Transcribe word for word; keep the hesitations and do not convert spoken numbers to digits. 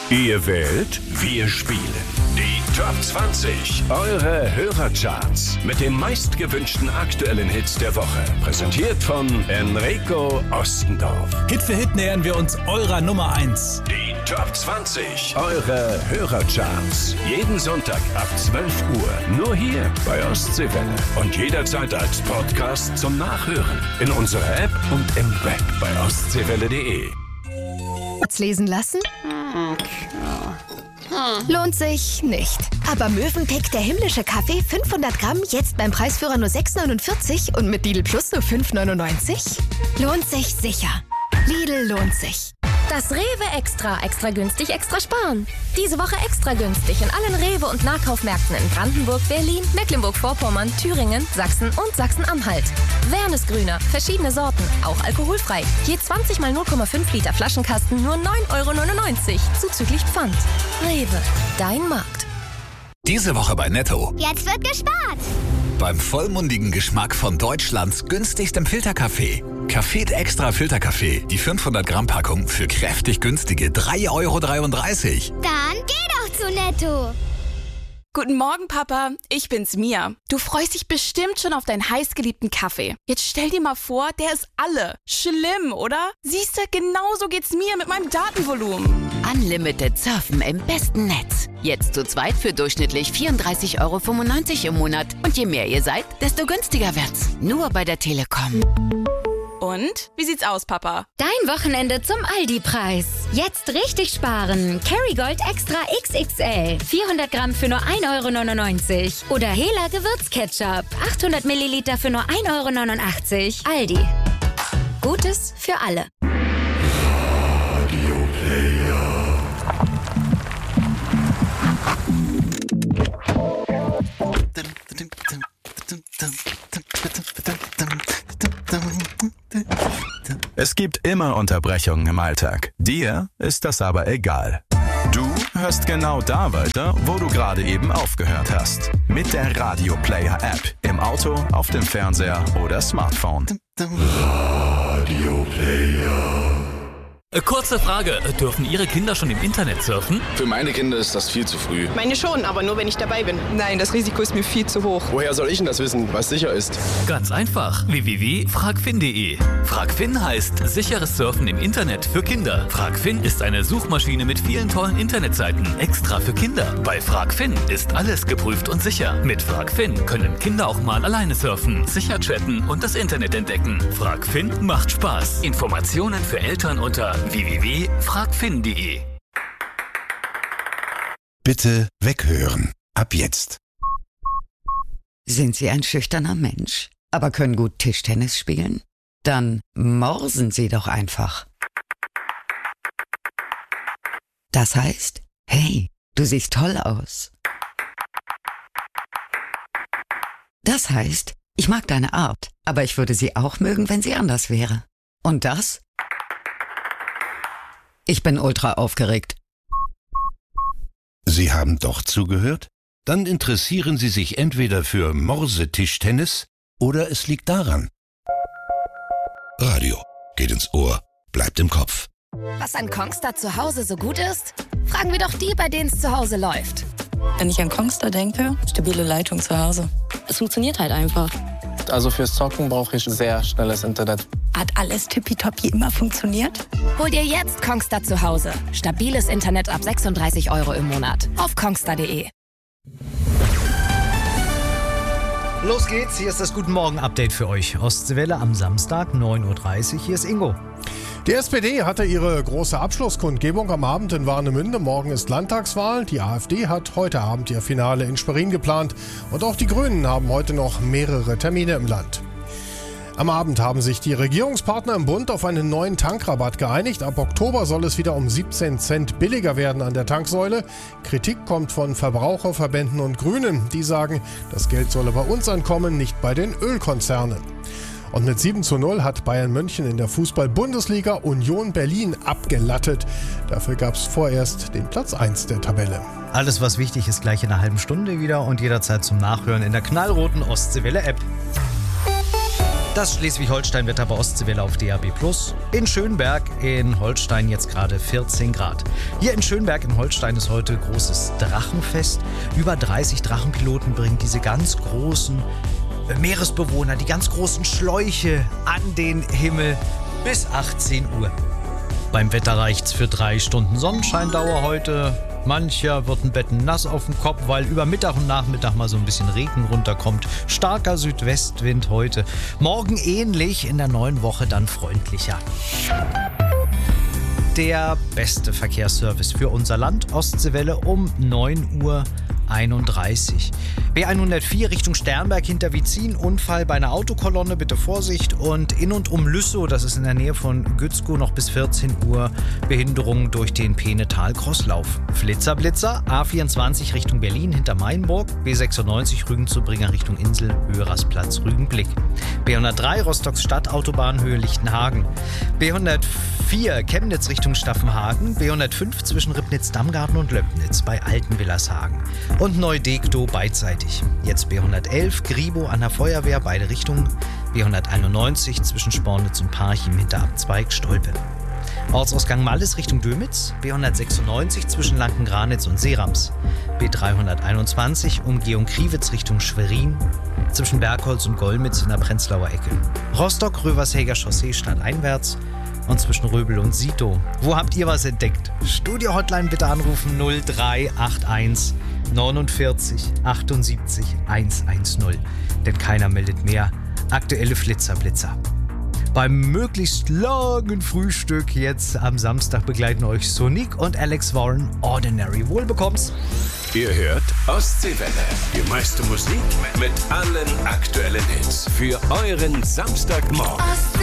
Ihr wählt, wir spielen. Die Top zwanzig, eure Hörercharts mit den meistgewünschten aktuellen Hits der Woche. Präsentiert von Enrico Ostendorf. Hit für Hit nähern wir uns eurer Nummer eins. Die Top zwanzig, eure Hörercharts. Jeden Sonntag ab zwölf Uhr. Nur hier bei Ostseewelle. Und jederzeit als Podcast zum Nachhören. In unserer App und im Web bei ostseewelle punkt de. Lesen lassen? Lohnt sich nicht. Aber Mövenpick, der himmlische Kaffee, fünfhundert Gramm, jetzt beim Preisführer nur sechs neunundvierzig und mit Lidl Plus nur fünf neunundneunzig? Lohnt sich sicher. Lidl lohnt sich. Das Rewe Extra. Extra günstig, extra sparen. Diese Woche extra günstig in allen Rewe- und Nahkaufmärkten in Brandenburg, Berlin, Mecklenburg-Vorpommern, Thüringen, Sachsen und Sachsen-Anhalt. Wernesgrüner, verschiedene Sorten, auch alkoholfrei. Je zwanzig mal null Komma fünf Liter Flaschenkasten nur neun Euro neunundneunzig, zuzüglich Pfand. Rewe, dein Markt. Diese Woche bei Netto. Jetzt wird gespart. Beim vollmundigen Geschmack von Deutschlands günstigstem Filterkaffee. Café Extra Filterkaffee. Die fünfhundert Gramm Packung für kräftig günstige drei Euro dreiunddreißig. Dann geh doch zu Netto. Guten Morgen, Papa. Ich bin's, Mia. Du freust dich bestimmt schon auf deinen heißgeliebten Kaffee. Jetzt stell dir mal vor, der ist alle. Schlimm, oder? Siehste, genauso geht's mir mit meinem Datenvolumen. Unlimited Surfen im besten Netz. Jetzt zu zweit für durchschnittlich vierunddreißig Euro fünfundneunzig im Monat. Und je mehr ihr seid, desto günstiger wird's. Nur bei der Telekom. Und? Wie sieht's aus, Papa? Dein Wochenende zum Aldi-Preis. Jetzt richtig sparen. Kerrygold Extra X X L. vierhundert Gramm für nur ein Euro neunundneunzig. Oder Hela Gewürzketchup. achthundert Milliliter für nur ein Euro neunundachtzig. Aldi. Gutes für alle. Radio Player. Es gibt immer Unterbrechungen im Alltag. Dir ist das aber egal. Du hörst genau da weiter, wo du gerade eben aufgehört hast. Mit der Radio Player App. Im Auto, auf dem Fernseher oder Smartphone. Radio Player. Kurze Frage, dürfen Ihre Kinder schon im Internet surfen? Für meine Kinder ist das viel zu früh. Meine schon, aber nur wenn ich dabei bin. Nein, das Risiko ist mir viel zu hoch. Woher soll ich denn das wissen, was sicher ist? Ganz einfach. w w w punkt fragfin punkt de. Fragfin heißt sicheres Surfen im Internet für Kinder. Fragfin ist eine Suchmaschine mit vielen tollen Internetseiten, extra für Kinder. Bei Fragfin ist alles geprüft und sicher. Mit Fragfin können Kinder auch mal alleine surfen, sicher chatten und das Internet entdecken. Fragfin macht Spaß. Informationen für Eltern unter w w w punkt fragfin punkt de. Bitte weghören. Ab jetzt. Sind Sie ein schüchterner Mensch, aber können gut Tischtennis spielen? Dann morsen Sie doch einfach. Das heißt, hey, du siehst toll aus. Das heißt, ich mag deine Art, aber ich würde sie auch mögen, wenn sie anders wäre. Und das? Ich bin ultra aufgeregt. Sie haben doch zugehört? Dann interessieren Sie sich entweder für Morsetischtennis oder es liegt daran. Radio geht ins Ohr, bleibt im Kopf. Was an Kongstar zu Hause so gut ist? Fragen wir doch die, bei denen es zu Hause läuft. Wenn ich an Kongstar denke, stabile Leitung zu Hause. Es funktioniert halt einfach. Also fürs Zocken brauche ich sehr schnelles Internet. Hat alles tippitoppi immer funktioniert? Hol dir jetzt Kongstar zu Hause. Stabiles Internet ab sechsunddreißig Euro im Monat. Auf kongstar punkt de. Los geht's, hier ist das Guten Morgen-Update für euch. Ostseewelle am Samstag, neun Uhr dreißig. Hier ist Ingo. Die S P D hatte ihre große Abschlusskundgebung am Abend in Warnemünde. Morgen ist Landtagswahl. Die AfD hat heute Abend ihr Finale in Schwerin geplant. Und auch die Grünen haben heute noch mehrere Termine im Land. Am Abend haben sich die Regierungspartner im Bund auf einen neuen Tankrabatt geeinigt. Ab Oktober soll es wieder um siebzehn Cent billiger werden an der Tanksäule. Kritik kommt von Verbraucherverbänden und Grünen. Die sagen, das Geld solle bei uns ankommen, nicht bei den Ölkonzernen. Und mit sieben zu null hat Bayern München in der Fußball-Bundesliga Union Berlin abgelattet. Dafür gab es vorerst den Platz eins der Tabelle. Alles, was wichtig ist, gleich in einer halben Stunde wieder und jederzeit zum Nachhören in der knallroten Ostseewelle-App. Das Schleswig-Holstein-Wetter bei Ostseewelle auf D A B plus. In Schönberg in Holstein jetzt gerade vierzehn Grad. Hier in Schönberg in Holstein ist heute großes Drachenfest. Über dreißig Drachenpiloten bringen diese ganz großen Meeresbewohner, die ganz großen Schläuche an den Himmel bis achtzehn Uhr. Beim Wetter reicht's für drei Stunden Sonnenscheindauer heute. Mancher wird ein Betten nass auf dem Kopf, weil über Mittag und Nachmittag mal so ein bisschen Regen runterkommt. Starker Südwestwind heute. Morgen ähnlich, in der neuen Woche dann freundlicher. Der beste Verkehrsservice für unser Land, Ostseewelle um neun Uhr einunddreißig. B hundertvier Richtung Sternberg hinter Wietzin, Unfall bei einer Autokolonne, bitte Vorsicht. Und in und um Lüssow, das ist in der Nähe von Gützkow, noch bis vierzehn Uhr Behinderung durch den Peenetal-Crosslauf. Flitzer, Blitzer, A vierundzwanzig Richtung Berlin hinter Mainburg, B sechsundneunzig Rügen-Zubringer Richtung Insel, Höhersplatz, Rügenblick. B hundertdrei Rostocks Stadtautobahn Höhe Lichtenhagen. B hundertvier Chemnitz Richtung Staffenhagen, B hundertfünf zwischen Ribnitz-Dammgarten und Löbnitz bei Altenwillershagen. Und Neu-Dektow beidseitig. Jetzt B hundertelf Gribow an der Feuerwehr, beide Richtungen. B hunderteinundneunzig zwischen Spornitz und Parchim hinter Abzweig Stolpe. Ortsausgang Malles Richtung Dömitz, B hundertsechsundneunzig zwischen Lanken-Granitz und Seerams. B dreihunderteinundzwanzig Umgehung Kriwitz Richtung Schwerin, zwischen Bergholz und Golmitz in der Prenzlauer Ecke. Rostock-Rövershäger Chaussee stadteinwärts und zwischen Röbel und Sito. Wo habt ihr was entdeckt? Studio-Hotline bitte anrufen null drei acht eins neunundvierzig achtundsiebzig hundertzehn. Denn keiner meldet mehr. Aktuelle Flitzer-Blitzer. Beim möglichst langen Frühstück jetzt am Samstag begleiten euch Sonic und Alex Warren Ordinary. Wohlbekomm's. Ihr hört Ostseewelle. Die meiste Musik mit allen aktuellen Hits. Für euren Samstagmorgen.